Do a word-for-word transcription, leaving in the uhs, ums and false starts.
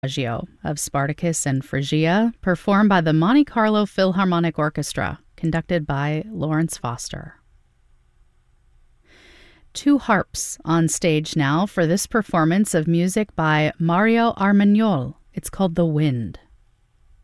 Adagio of Spartacus and Phrygia, performed by the Monte Carlo Philharmonic Orchestra, conducted by Lawrence Foster. Two harps on stage now for this performance of music by Mario Armagnol. It's called The Wind.